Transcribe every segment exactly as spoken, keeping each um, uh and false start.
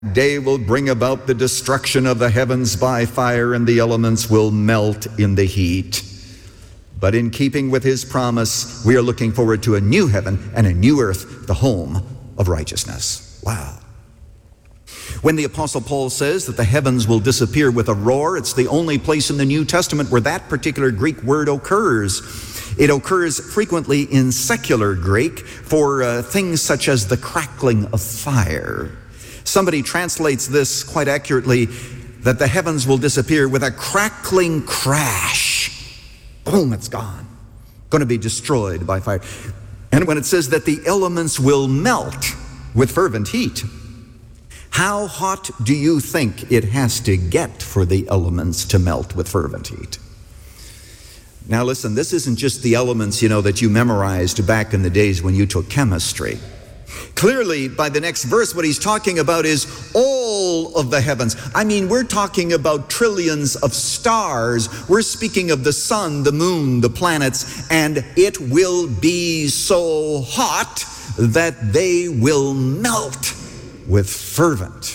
day will bring about the destruction of the heavens by fire, and the elements will melt in the heat. But in keeping with his promise, we are looking forward to a new heaven and a new earth, the home of righteousness. Wow. When the Apostle Paul says that the heavens will disappear with a roar, it's the only place in the New Testament where that particular Greek word occurs. It occurs frequently in secular Greek for uh, things such as the crackling of fire. Somebody translates this quite accurately, that the heavens will disappear with a crackling crash. Boom, it's gone. Going to be destroyed by fire. And when it says that the elements will melt with fervent heat, how hot do you think it has to get for the elements to melt with fervent heat? Now listen, this isn't just the elements, you know, that you memorized back in the days when you took chemistry. Clearly, by the next verse, what he's talking about is all of the heavens. I mean, we're talking about trillions of stars. We're speaking of the sun, the moon, the planets, and it will be so hot that they will melt with fervent,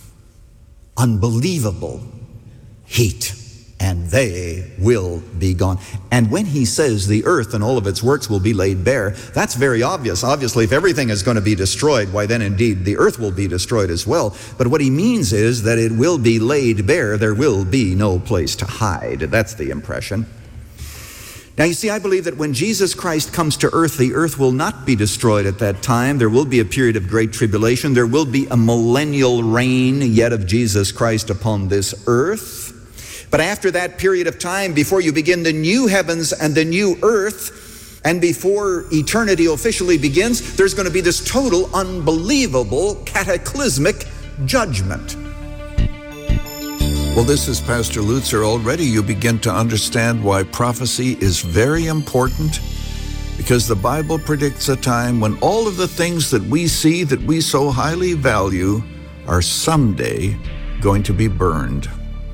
unbelievable heat, and they will be gone. And when he says the earth and all of its works will be laid bare, that's very obvious. Obviously, if everything is going to be destroyed, why then indeed the earth will be destroyed as well. But what he means is that it will be laid bare. There will be no place to hide. That's the impression. Now, you see, I believe that when Jesus Christ comes to earth, the earth will not be destroyed at that time. There will be a period of great tribulation. There will be a millennial reign yet of Jesus Christ upon this earth. But after that period of time, before you begin the new heavens and the new earth, and before eternity officially begins, there's going to be this total, unbelievable, cataclysmic judgment. Well, this is Pastor Lutzer. Already you begin to understand why prophecy is very important, because the Bible predicts a time when all of the things that we see that we so highly value are someday going to be burned.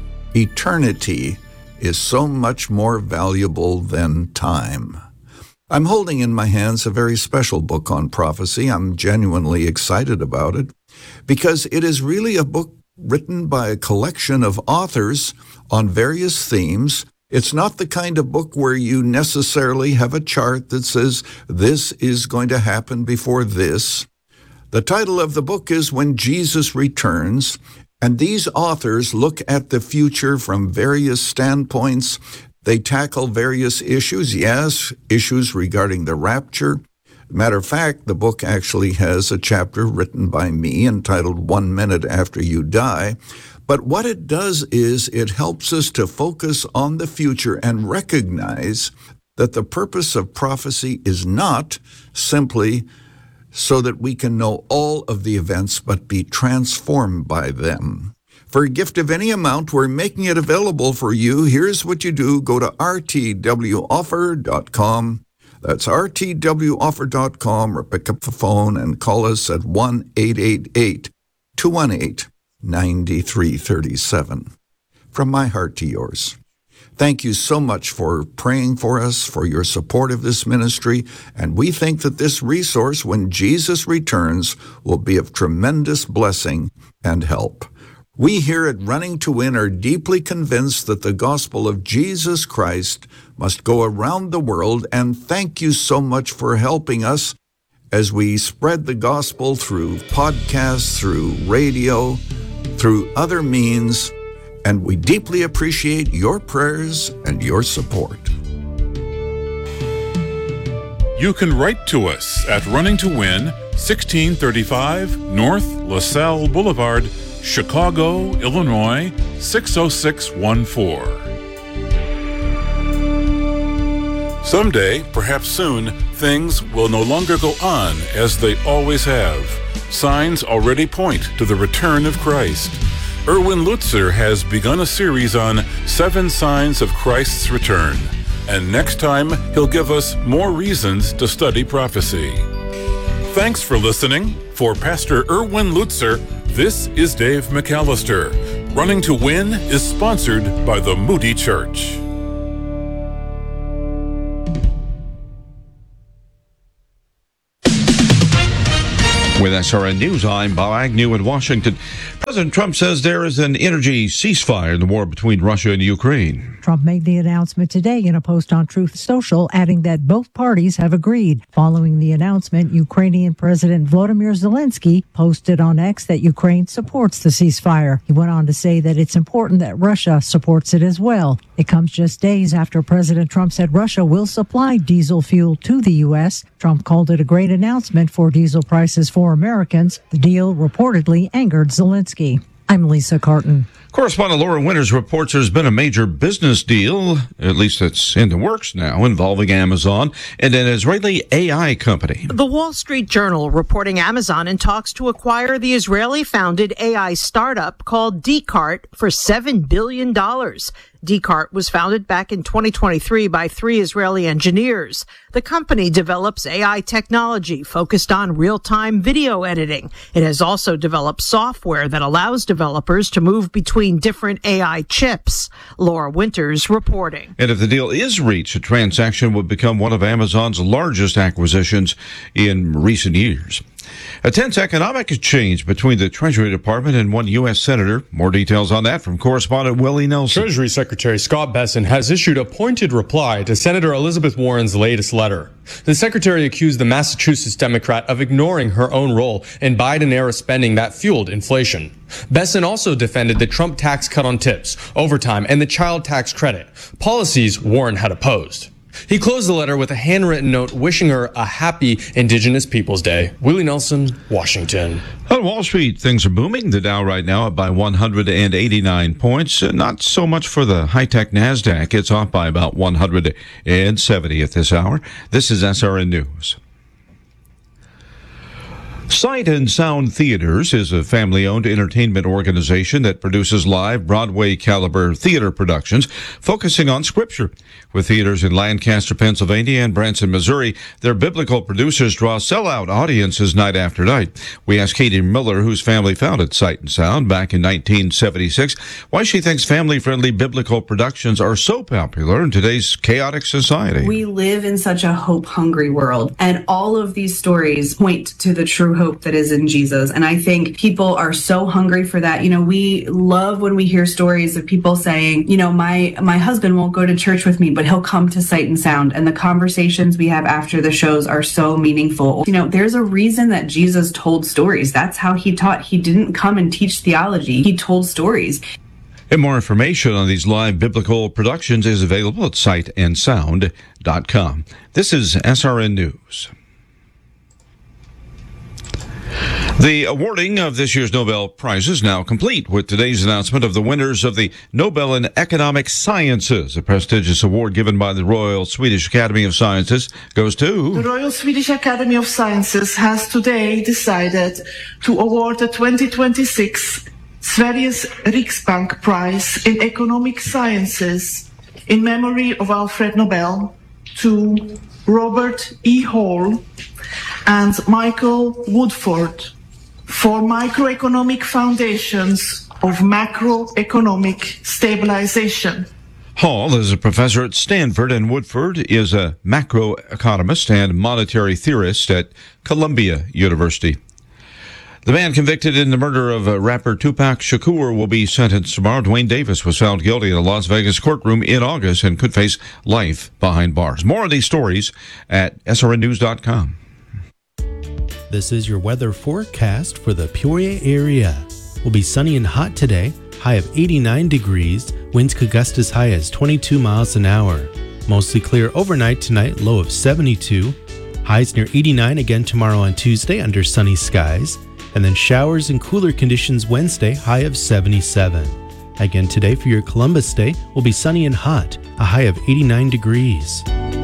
Eternity is so much more valuable than time. I'm holding in my hands a very special book on prophecy. I'm genuinely excited about it because it is really a book written by a collection of authors on various themes. It's not the kind of book where you necessarily have a chart that says this is going to happen before this. The title of the book is When Jesus Returns, and these authors look at the future from various standpoints. They tackle various issues, yes, issues regarding the rapture. Matter of fact, the book actually has a chapter written by me entitled One Minute After You Die. But what it does is it helps us to focus on the future and recognize that the purpose of prophecy is not simply so that we can know all of the events, but be transformed by them. For a gift of any amount, we're making it available for you. Here's what you do. Go to r t w offer dot com. That's r t w offer dot com, or pick up the phone and call us at one eight eight eight, two one eight, nine three three seven. From my heart to yours. Thank you so much for praying for us, for your support of this ministry, and we think that this resource, When Jesus Returns, will be of tremendous blessing and help. We here at Running to Win are deeply convinced that the gospel of Jesus Christ must go around the world, and thank you so much for helping us as we spread the gospel through podcasts, through radio, through other means, and we deeply appreciate your prayers and your support. You can write to us at Running to Win, sixteen thirty-five North LaSalle Boulevard, Chicago, Illinois, six oh six one four. Someday, perhaps soon, things will no longer go on as they always have. Signs already point to the return of Christ. Erwin Lutzer has begun a series on seven signs of Christ's return. And next time, he'll give us more reasons to study prophecy. Thanks for listening. For Pastor Erwin Lutzer, this is Dave McAllister. Running to Win is sponsored by the Moody Church. With S R N News, I'm Bob Agnew in Washington. President Trump says there is an energy ceasefire in the war between Russia and Ukraine. Trump made the announcement today in a post on Truth Social, adding that both parties have agreed. Following the announcement, Ukrainian President Volodymyr Zelensky posted on X that Ukraine supports the ceasefire. He went on to say that it's important that Russia supports it as well. It comes just days after President Trump said Russia will supply diesel fuel to the U S. Trump called it a great announcement for diesel prices for Americans. The deal reportedly angered Zelensky. I'm Lisa Carton. Correspondent Laura Winters reports there's been a major business deal, at least it's in the works now, involving Amazon and an Israeli A I company. The Wall Street Journal reporting Amazon in talks to acquire the Israeli-founded A I startup called Descartes for seven billion dollars. Descartes was founded back in twenty twenty-three by three Israeli engineers. The company develops A I technology focused on real-time video editing. It has also developed software that allows developers to move between different A I chips. Laura Winters reporting. And if the deal is reached, the transaction would become one of Amazon's largest acquisitions in recent years. A tense economic exchange between the Treasury Department and one U S senator. More details on that from correspondent Willie Nelson. Treasury Secretary Scott Bessent has issued a pointed reply to Senator Elizabeth Warren's latest letter. The secretary accused the Massachusetts Democrat of ignoring her own role in Biden-era spending that fueled inflation. Bessent also defended the Trump tax cut on tips, overtime, and the child tax credit, policies Warren had opposed. He closed the letter with a handwritten note wishing her a happy Indigenous Peoples Day. Willie Nelson, Washington. On Wall Street, things are booming. The Dow right now up by one hundred eighty-nine points. Not so much for the high-tech NASDAQ. It's off by about one hundred seventy at this hour. This is S R N News. Sight and Sound Theaters is a family-owned entertainment organization that produces live Broadway-caliber theater productions focusing on Scripture. With theaters in Lancaster, Pennsylvania and Branson, Missouri, their biblical producers draw sellout audiences night after night. We asked Katie Miller, whose family founded Sight and Sound back in nineteen seventy-six, why she thinks family-friendly biblical productions are so popular in today's chaotic society. We live in such a hope-hungry world, and all of these stories point to the true hope that is in Jesus. And I think people are so hungry for that. You know, we love when we hear stories of people saying, you know, my my husband won't go to church with me, but he'll come to Sight and Sound. And the conversations we have after the shows are so meaningful. You know, there's a reason that Jesus told stories. That's how he taught. He didn't come and teach theology. He told stories. And more information on these live biblical productions is available at sight and sound dot com. This is S R N News. The awarding of this year's Nobel Prize is now complete with today's announcement of the winners of the Nobel in Economic Sciences. A prestigious award given by the Royal Swedish Academy of Sciences goes to... The Royal Swedish Academy of Sciences has today decided to award the twenty twenty-six Sveriges Riksbank Prize in Economic Sciences in memory of Alfred Nobel to Robert E. Hall and Michael Woodford for microeconomic foundations of macroeconomic stabilization. Hall is a professor at Stanford, and Woodford is a macroeconomist and monetary theorist at Columbia University. The man convicted in the murder of uh, rapper Tupac Shakur will be sentenced tomorrow. Dwayne Davis was found guilty in a Las Vegas courtroom in August and could face life behind bars. More of these stories at S R N news dot com. This is your weather forecast for the Peoria area. Will be sunny and hot today, high of eighty-nine degrees, winds could gust as high as twenty-two miles an hour. Mostly clear overnight tonight, low of seventy-two. Highs near eighty-nine again tomorrow on Tuesday under sunny skies. And then showers and cooler conditions Wednesday, high of seventy-seven. Again today for your Columbus Day will be sunny and hot, a high of eighty-nine degrees.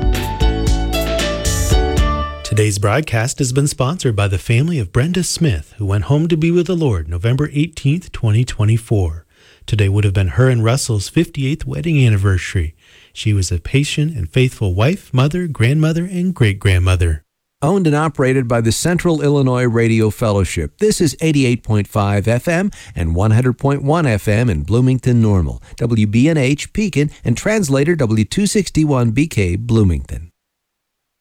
Today's broadcast has been sponsored by the family of Brenda Smith, who went home to be with the Lord November eighteenth, twenty twenty-four. Today would have been her and Russell's fifty-eighth wedding anniversary. She was a patient and faithful wife, mother, grandmother, and great-grandmother. Owned and operated by the Central Illinois Radio Fellowship. This is eighty-eight point five F M and one hundred point one F M in Bloomington Normal, W B N H Pekin, and translator W two sixty-one B K Bloomington.